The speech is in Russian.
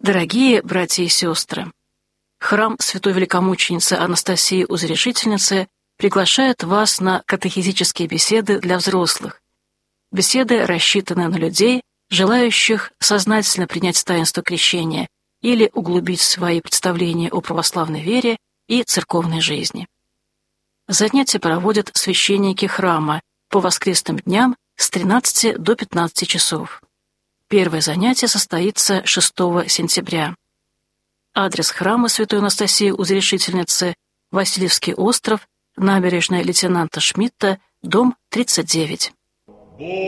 Дорогие братья и сестры, храм Святой Великомученицы Анастасии Узрешительницы приглашает вас на катехизические беседы для взрослых. Беседы рассчитаны на людей, желающих сознательно принять таинство крещения или углубить свои представления о православной вере и церковной жизни. Занятия проводят священники храма по воскресным дням с 13 до 15 часов. Первое занятие состоится 6 сентября. Адрес храма Святой Анастасии Узрешительницы – Васильевский остров, набережная лейтенанта Шмидта, дом 39.